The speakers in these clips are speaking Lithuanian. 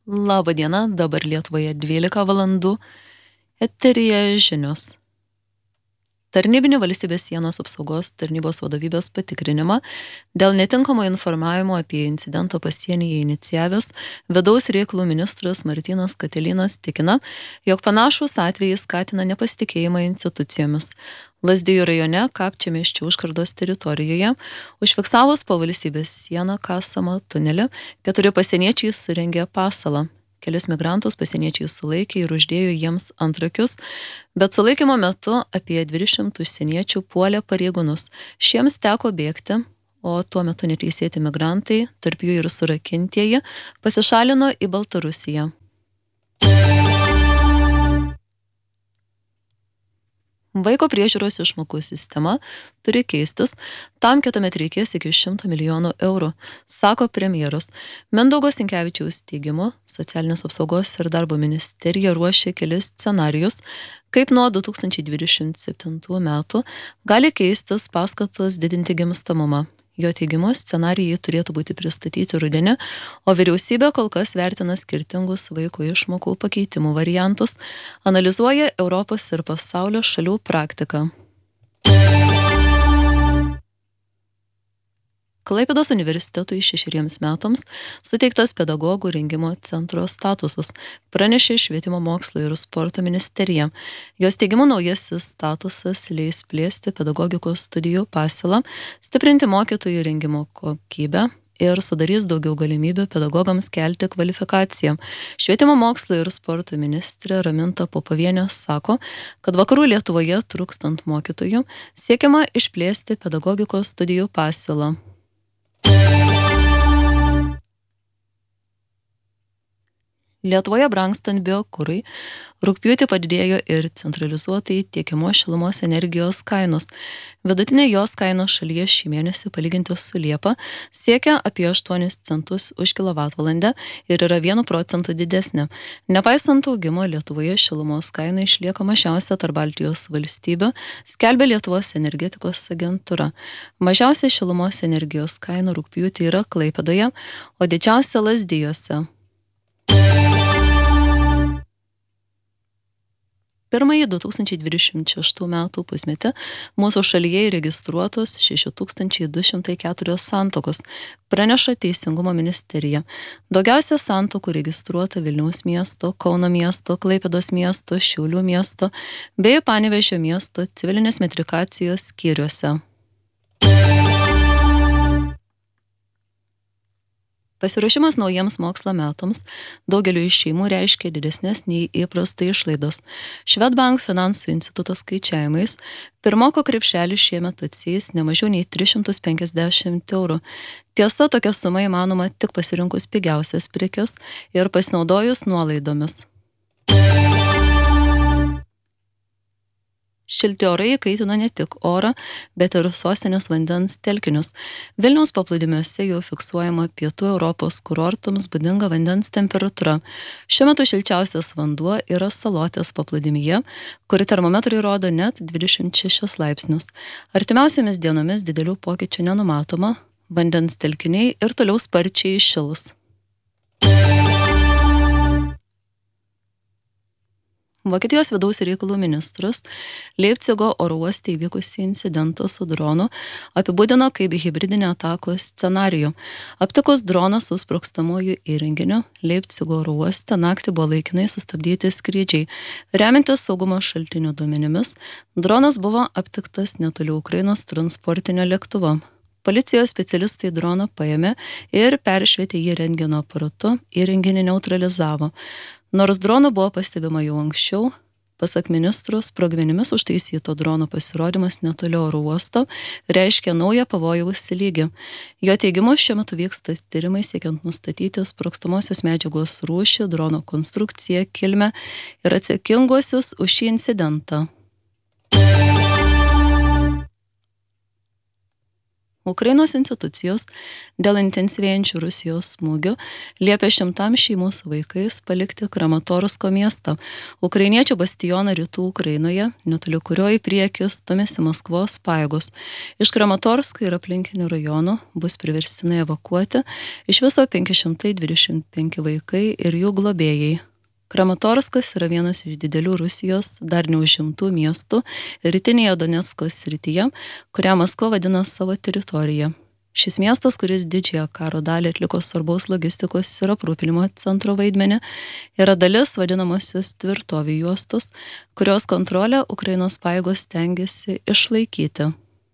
Labą dieną, dabar Lietuvoje 12 valandų. Eteryje žinios. Tarnybinį valstybės sienos apsaugos tarnybos vadovybės patikrinimą dėl netinkamo informavimo apie incidentą pasienyje inicijavęs vidaus reikalų ministras Martynas Katilinas tikina, jog panašūs atvejai skatina nepasitikėjimą institucijomis. Lazdijų rajone Kapčiamiesčio užkardos teritorijoje užfiksavus po valstybės sieną kasamą tunelį, 4 pasieniečiai surengė pasalą. Kelis migrantus pasieniečiai sulaikė ir uždėjo jiems antrakius, bet sulaikymo metu apie 200 užsieniečių puolė pareigūnus. Šiems teko bėgti, o tuo metu neteisėti migrantai, tarp jų ir surakintieji, pasišalino į Baltarusiją. Vaiko priežiūros išmokų sistema turi keistis, tam kitąmet reikės iki 100 milijonų eurų, sako premjeras. Mindaugo Sinkevičiaus teigimu, Socialinės apsaugos ir darbo ministerija ruošia kelis scenarijus, kaip nuo 2027 metų gali keistis paskatos didinti gimstamumą. Jo teigimu, scenarijai turėtų būti pristatyti rudenį, o vyriausybė kol kas vertina skirtingus vaiko išmokų pakeitimų variantus, analizuoja Europos ir pasaulio šalių praktiką. Klaipėdos universitetui 6 metams suteiktas pedagogų rengimo centro statusas, pranešė Švietimo mokslo ir sporto ministerija. Jos teigimu, naujasis statusas leis plėsti pedagogikos studijų pasiūlą, stiprinti mokytojų rengimo kokybę ir sudarys daugiau galimybių pedagogams kelti kvalifikaciją. Švietimo mokslo ir sporto ministrė Raminta Popovienė sako, kad vakarų Lietuvoje trūkstant mokytojų siekiama išplėsti pedagogikos studijų pasiūlą. Lietuvoje brangstant biokurui, rugpjūtį padidėjo ir centralizuotai tiekiamos šilumos energijos kainos. Vidutinė jos kainos šalyje šį mėnesį palyginti su Liepa siekia apie 8 centus už kilovatvalandę ir yra 1% didesnė. Nepaisant augimo, Lietuvoje šilumos kaina išlieka mažiausia tarp Baltijos valstybių, skelbia Lietuvos energetikos agentūra. Mažiausia šilumos energijos kaina rugpjūtį yra Klaipėdoje, o didžiausia Lazdijuose. Pirmąjį 2026 metų pusmetį mūsų šalyje įregistruotos 6204 santuokos, praneša Teisingumo ministerija. Daugiausia santuokų registruota Vilniaus miesto, Kauno miesto, Klaipėdos miesto, Šiaulių miesto bei Panevėžio miesto civilinės metrikacijos skyriuose. Pasiruošimas naujiems mokslo metams daugeliu iš šeimų reiškia didesnės nei įprastai išlaidos. Švedbank finansų instituto skaičiavimais pirmoko krepšelis šiemet atsieis ne mažiau nei 350 eurų. Tiesa, tokia suma įmanoma tik pasirinkus pigiausias prekes ir pasinaudojus nuolaidomis. Šilti orai kaitina ne tik orą, bet ir sostinės vandens telkinius. Vilniaus paplūdimiuose jau fiksuojama Pietų Europos kurortams būdinga vandens temperatūra. Šiuo metu šilčiausias vanduo yra Salotės paplūdimyje, kur termometrai rodo net 26 laipsnius. Artimiausiamis dienomis didelių pokyčių nenumatoma, vandens telkiniai ir toliau sparčiai šils. Vokietijos vidaus reikalų ministras Leipcigo oro uoste įvykusį incidentą su dronu apibūdino kaip hibridinę atakos scenarijų. Aptikus droną su sprogstamųjų įrenginiu, Leipcigo oro uoste naktį buvo laikinai sustabdyti skrydžiai. Remiantis saugumo šaltinių duomenimis, dronas buvo aptiktas netoli Ukrainos transportinio lėktuvo. Policijos specialistai droną paėmė ir peršvietė jį rentgeno aparatu, įrenginį neutralizavo. Nors dronų buvo pastebima jau anksčiau, pasak ministro, sprogmenimis užtaisyto drono pasirodymas netoli oro uosto reiškia naują pavojaus lygį. Jo teigimu, šiuo metu vyksta tyrimai siekiant nustatyti sprogstamosios medžiagos rūšį, drono konstrukciją, kilmę ir atsakinguosius už šį incidentą. Ukrainos institucijos dėl intensyvėjančių Rusijos smūgių liepia šimtams šeimų su vaikais palikti Kramatorsko miestą, ukrainiečių bastioną rytų Ukrainoje, netoli kurio į priekį stumėsi Maskvos pajėgos. Iš Kramatorsko ir aplinkinių rajonų bus priverstinai evakuoti iš viso 525 vaikai ir jų globėjai. Kramatorskas yra vienas iš didelių Rusijos dar neužimtų miestų rytinėje Donecko srityje, kurią Maskva vadina savo teritorija. Šis miestas, kuris didžiąją karo dalį atliko svarbaus logistikos ir aprūpinimo centro vaidmenį, yra dalis vadinamosios tvirtovių juostos, kurios kontrolę Ukrainos pajėgos stengiasi išlaikyti.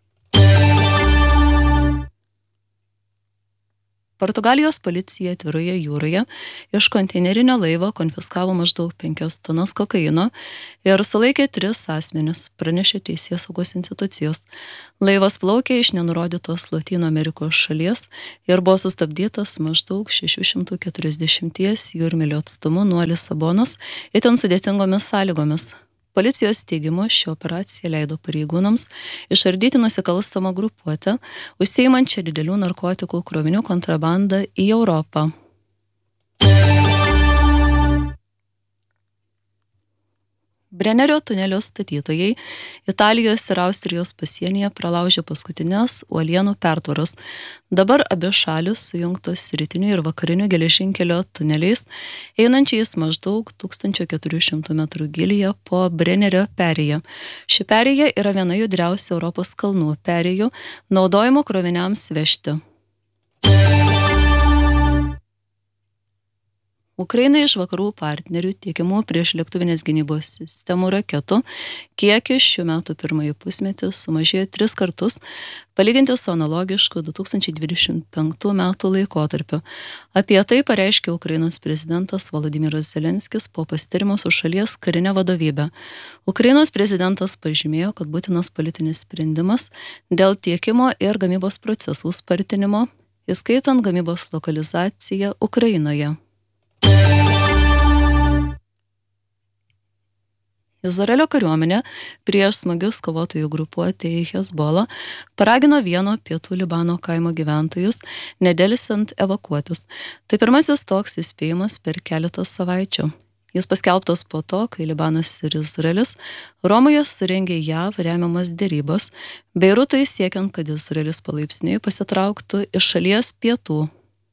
Portugalijos policija atviroje jūroje iš konteinerinio laivo konfiskavo maždaug 5 tonas kokaino ir sulaikė 3 asmenis, pranešė teisėsaugos institucijos. Laivas plaukė iš nenurodytos Lotynų Amerikos šalies ir buvo sustabdytas maždaug 640 jūrmylių atstumu nuo Lisabonos itin sudėtingomis sąlygomis. Policijos teigimu ši operacija leido pareigūnams išardyti nusikalstamą grupuotę, užsiimančią didelių narkotikų krovinių kontrabandą į Europą. Brennerio tunelio statytojai Italijos ir Austrijos pasienyje pralaužė paskutinės uolienų pertvaras. Dabar abi šalis sujungtos rytiniu ir vakariniu geležinkelio tuneliais, einančiais maždaug 1400 metrų gylyje po Brennerio perėją. Ši perėja yra viena judriausių Europos kalnų perėjų, naudojimo kroviniams vežti. Ukrainai iš vakarų partnerių tiekiamų priešlėktuvinės gynybos sistemų raketų kiekis šių metų pirmąjį pusmetį sumažėjo 3 kartus, palyginti su analogišku 2025 metų laikotarpiu. Apie tai pareiškė Ukrainos prezidentas Volodymyras Zelenskis po pasitarimo su šalies karinė vadovybė. Ukrainos prezidentas pažymėjo, kad būtinas politinis sprendimas dėl tiekimo ir gamybos procesų spartinimo, įskaitant gamybos lokalizaciją Ukrainoje. Izraelio kariuomenė prieš smagius kovotojų grupuotei Hezbollah paragino vieno pietų Libano kaimo gyventojus nedelsiant evakuotis. Tai pirmasis toks įspėjimas per keletą savaičių. Jis paskelbtas po to, kai Libanas ir Izraelis Romoje surengė JAV remiamas derybas, Beirutui siekiant, kad Izraelis palaipsniui pasitrauktų iš šalies pietų.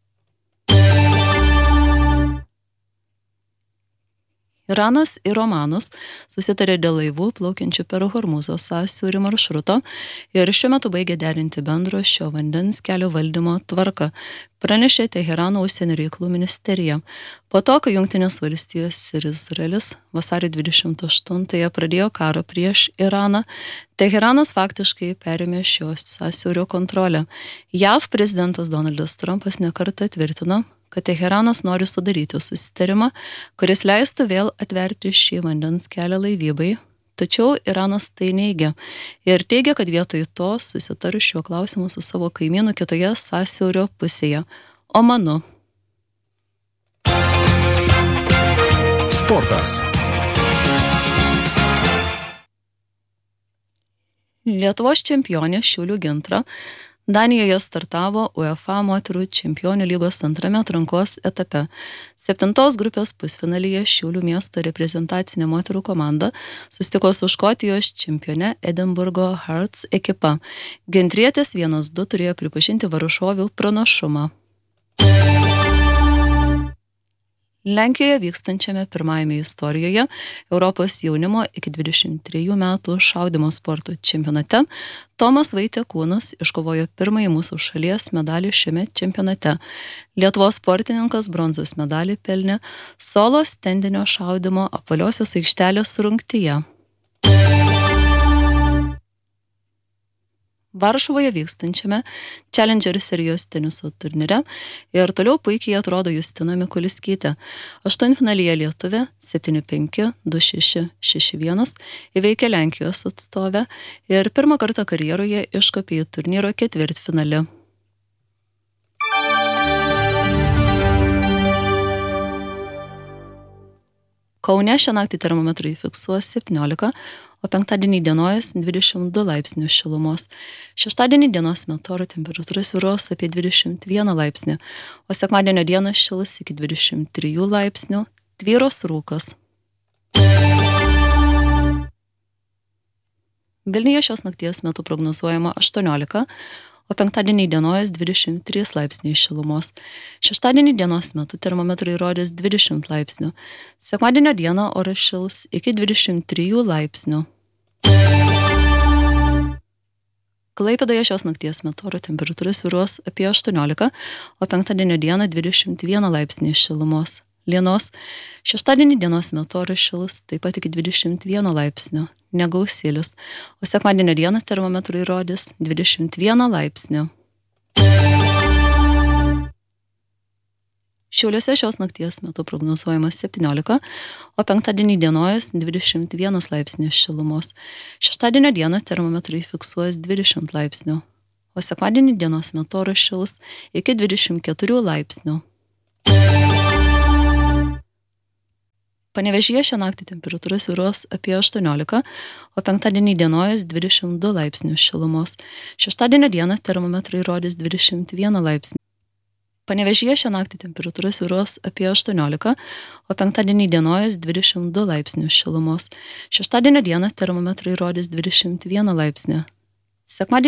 Iranas ir Omanas susitarė dėl laivų plaukiančių per Hormūzo sąsiaurį maršruto ir šiuo metu baigė derinti bendro šio vandens kelio valdymo tvarką, pranešė Teherano užsienio reikalų ministerija. Po to, kai Jungtinės valstijos ir Izraelis vasario 28-ąją pradėjo karą prieš Iraną, Teheranas faktiškai perėmė šios sąsiaurio kontrolę. JAV prezidentas Donaldas Trumpas nekartą tvirtino, kad Teheranas nori sudaryti susitarimą, kuris leistų vėl atverti šį vandens kelią laivybai, tačiau Iranas tai neigia ir teigia, kad vietoj to susitars šiuo klausimu su savo kaimynu kitoje sąsiaurio pusėje – Omanu. Sportas. Lietuvos čempionė Šiaulių Gintra Danijoje startavo UEFA moterų čempionių lygos antrame atrankos etape. 7 grupės pusfinalyje Šiaulių miesto reprezentacinė moterų komanda susitiko su Škotijos čempione Edinburgo Hearts ekipa. Gintrietės 1-2 turėjo pripažinti varžovių pranašumą. Lenkijoje vykstančiame pirmajame istorijoje Europos jaunimo iki 23 metų šaudymo sporto čempionate Tomas Vaitiekūnas iškovojo pirmąjį mūsų šalies medalį šiame čempionate. Lietuvos sportininkas bronzos medalį pelnė solo stendinio šaudymo apvaliosios aikštelės rungtyje. Varšuvoje vykstančiame Challenger serijos teniso turnyre ir toliau puikiai atrodo Justina Mikuliskytė. Aštuntfinalyje lietuvė 7-5, 2-6, 6-1 įveikė Lenkijos atstovę ir pirmą kartą karjeroje iškopė į turnyro ketvirtfinalį. Kaune šią naktį termometrai fiksuos 17, o penktadienį dienos 22 laipsnius šilumos. Šeštadienį dienos metu oro temperatūra svyruos apie 21 laipsnį, o sekmadienio dieną šils iki 23 laipsnių, tvyros rūkas. Vilniuje šios nakties metu prognozuojama 18, o penktadienį dienos 23 laipsniai šilumos. Šeštadienį dienos metu termometrai rodys 20 laipsnių. Sekmadienio dieną oras šils iki 23 laipsnių. Klaipėdoje šios nakties metu oro temperatūra svyruos apie 18, o penktadienio dieną 21 laipsniai šilumos. Lienos. Šeštadienį dienos metu oras šils taip pat iki 21 laipsnių, negausėlis, o sekmadienio dieną termometrai rodys 21 laipsnių. Šiauliuose šios nakties metu prognozuojamas 17, o penktadienį dienos 21 laipsnis šilumos. Šeštadienio dieną termometrai fiksuos 20 laipsnių, o sekmadienį dienos metu oras šils iki 24 laipsnių. Panevėžyje šią naktį temperatūra svyruos apie 18, o penktadienį dienos 22 laipsnius šilumos. Šeštadienio dieną termometrai rodys 21 laipsnį. Panevėžyje šią naktį temperatūra svyruos apie 18, o penktadienį dienos 22 laipsnius šilumos. Šeštadienio dieną termometrai rodys 21 laipsnį. Sekmadienį